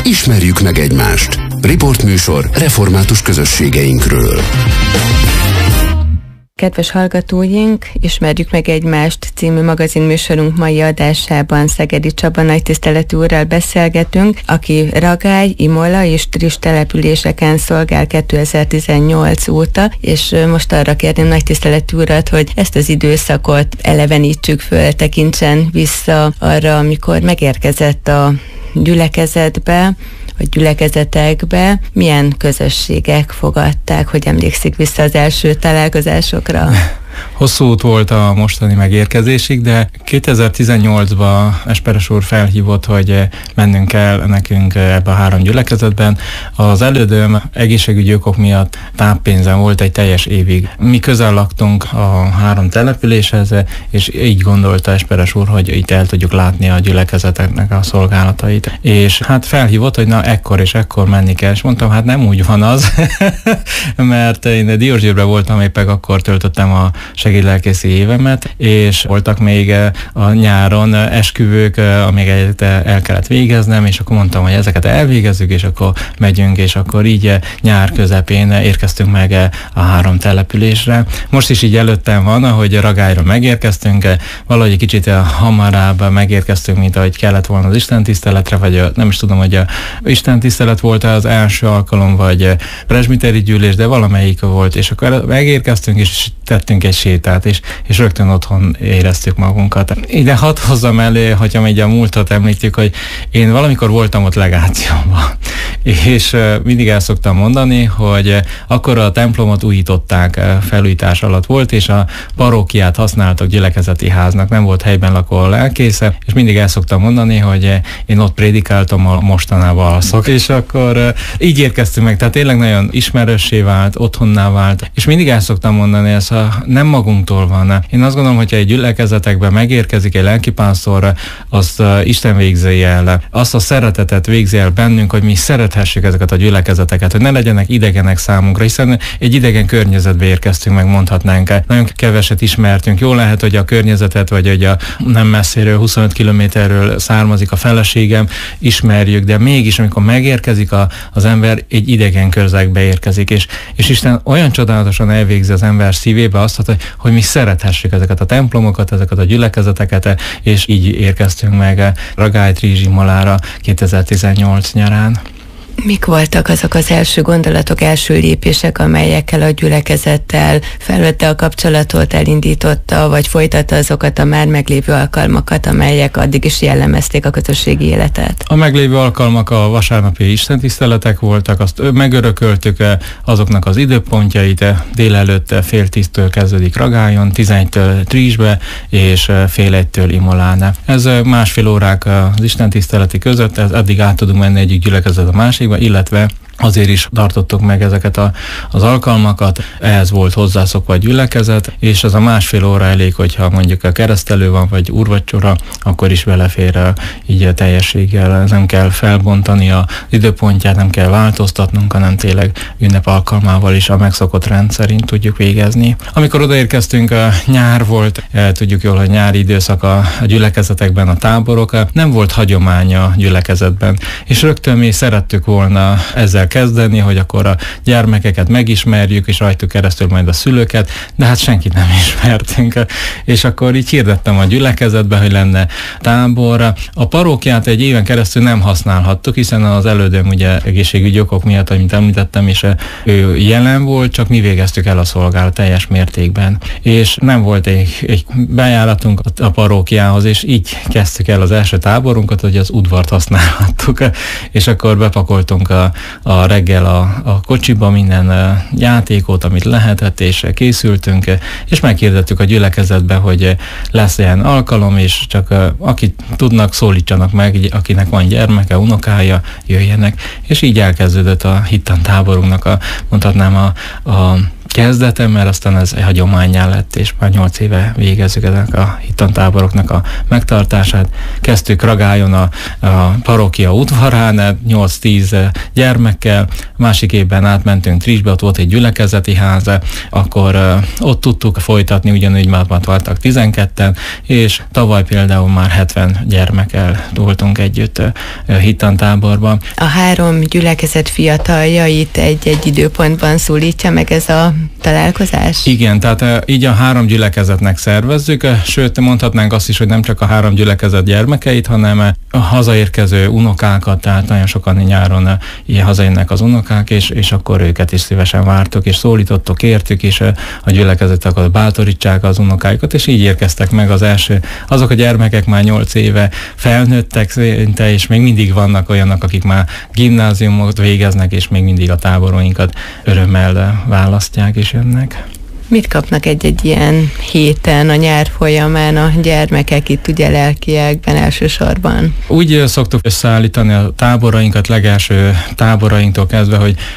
Ismerjük meg egymást. Riportműsor református közösségeinkről. Kedves hallgatóink, Ismerjük meg egymást című magazinműsorunk mai adásában Szegedi Csaba nagytiszteletű úrral beszélgetünk, aki Ragály, Imola és Triss településeken szolgál 2018 óta, és most arra kérném nagytiszteletű urat, hogy ezt az időszakot elevenítsük föl, tekintsen vissza arra, amikor megérkezett a gyülekezetbe, vagy gyülekezetekbe, milyen közösségek fogadták, hogy emlékszik vissza az első találkozásokra? Hosszú út volt a mostani megérkezésig, de 2018-ban Esperes úr felhívott, hogy mennünk kell nekünk ebbe a 3 gyülekezetben. Az elődöm egészségügyi okok miatt táppénzen volt egy teljes évig. Mi közel laktunk a 3 településhez, és így gondolta Esperes úr, hogy itt el tudjuk látni a gyülekezeteknek a szolgálatait. És hát felhívott, hogy na ekkor és ekkor menni kell, és mondtam, hát nem úgy van az, mert én Diósgyőrben voltam, éppen akkor töltöttem a segédlelkészi évemet, és voltak még a nyáron esküvők, amiket el kellett végeznem, és akkor mondtam, hogy ezeket elvégezzük, és akkor megyünk, és akkor így nyár közepén érkeztünk meg a 3 településre. Most is így előttem van, ahogy Ragályra megérkeztünk, valahogy kicsit hamarabb megérkeztünk, mint ahogy kellett volna az istentiszteletre, vagy nem is tudom, hogy a istentisztelet volt az első alkalom, vagy presbiteri gyűlés, de valamelyik volt, és akkor megérkeztünk, és tettünk egy sétát, és rögtön otthon éreztük magunkat. Ide hadd hozzam elő, hogyha még a múltat említjük, hogy én valamikor voltam ott legációban, és mindig el szoktam mondani, hogy akkor a templomot újították, felújítás alatt volt, és a parókiát használtak gyülekezeti háznak, nem volt helyben lakó a lelkésze, és mindig el szoktam mondani, hogy én ott prédikáltam, mostanában alszok, és akkor így érkeztünk meg, tehát tényleg nagyon ismerőssé vált, otthonná vált, és mindig el szoktam mondani, ez nem magunktól van. Én azt gondolom, hogyha egy gyülekezetekben megérkezik egy lelkipásztor, azt Isten végzi el, azt a szeretetet végzi el bennünk, hogy mi szerethessük ezeket a gyülekezeteket, hogy ne legyenek idegenek számunkra, hiszen egy idegen környezetbe érkeztünk, meg mondhatnánk. Nagyon keveset ismertünk. Jó lehet, hogy a környezetet, vagy hogy a nem messziről, 25 kilométerről származik a feleségem, ismerjük, de mégis, amikor megérkezik az ember, egy idegen közegbe érkezik, és Isten olyan csodálatosan elvégzi az ember szívébe azt, hogy mi szerethessük ezeket a templomokat, ezeket a gyülekezeteket, és így érkeztünk meg Ragály, Triss, Imolára 2018 nyarán. Mik voltak azok az első gondolatok, első lépések, amelyekkel a gyülekezettel felvette a kapcsolatot, elindította, vagy folytatta azokat a már meglévő alkalmakat, amelyek addig is jellemezték a közösségi életet? A meglévő alkalmak a vasárnapi istentiszteletek voltak, azt megörököltük azoknak az időpontjait, délelőtt 9:30-től kezdődik Ragályon, 11-től Trissbe, és 12:30-től Imolán. Ez 1,5 órák az istentiszteleti között, ez addig át tudunk menni egyik gyülekezet a másikba, illetve azért is tartottuk meg ezeket az alkalmakat, ehhez volt hozzászokva a gyülekezet, és az a 1,5 óra elég, hogyha mondjuk a keresztelő van, vagy úrvacsora, akkor is belefér így a teljességgel. Nem kell felbontani az időpontját, nem kell változtatnunk, hanem tényleg ünnep alkalmával is a megszokott rend szerint tudjuk végezni. Amikor odaérkeztünk, nyár volt, tudjuk jól, hogy nyári időszak a gyülekezetekben, a táborok, nem volt hagyomány a gyülekezetben, és rögtön mi szerettük volna ezzel kezdeni, hogy akkor a gyermekeket megismerjük, és rajtuk keresztül majd a szülőket, de hát senkit nem ismertünk. És akkor így hirdettem a gyülekezetbe, hogy lenne tábor. A parókiát egy éven keresztül nem használhattuk, hiszen az elődöm ugye egészségügyi okok miatt, amit említettem, és ő jelen volt, csak mi végeztük el a szolgálat teljes mértékben. És nem volt egy bejáratunk a parókiához, és így kezdtük el az első táborunkat, hogy az udvart használhattuk. És akkor bepakoltunk a reggel a kocsiba minden játékot, amit lehetett, és készültünk, és meghirdettük a gyülekezetbe, hogy lesz ilyen alkalom, és csak akik tudnak, szólítsanak meg, akinek van gyermeke, unokája, jöjjenek, és így elkezdődött a hittan táborunknak mondhatnám a kezdete, mert aztán ez egy hagyománnyá lett, és már 8 éve végezzük ennek a hittantáboroknak a megtartását. Kezdtük Ragályon a parókia udvarán, 8-10 gyermekkel, másik évben átmentünk Trisbe, ott volt egy gyülekezeti ház, akkor ott tudtuk folytatni, ugyanúgy már voltak 12-en, és tavaly például már 70 gyermekkel voltunk együtt hittantáborban. A 3 gyülekezet fiataljait egy időpontban szólítja meg ez a találkozás? Igen, tehát így a 3 gyülekezetnek szervezzük, sőt mondhatnánk azt is, hogy nem csak a 3 gyülekezet gyermekeit, hanem a hazaérkező unokákat, tehát nagyon sokan nyáron ilyen hazajönnek az unokák, és akkor őket is szívesen vártuk, és szólítottuk, értük, és a gyülekezetek akkor bátorítsák az unokáikat, és így érkeztek meg az első. Azok a gyermekek már 8 éve felnőttek szinte, és még mindig vannak olyanok, akik már gimnáziumot végeznek, és még mindig a táboroinkat örömmel választják és jönnek. Mit kapnak egy ilyen héten, a nyár folyamán a gyermekek itt ugye lelkiekben elsősorban? Úgy szoktuk összeállítani a táborainkat, legelső táborainktól kezdve, hogy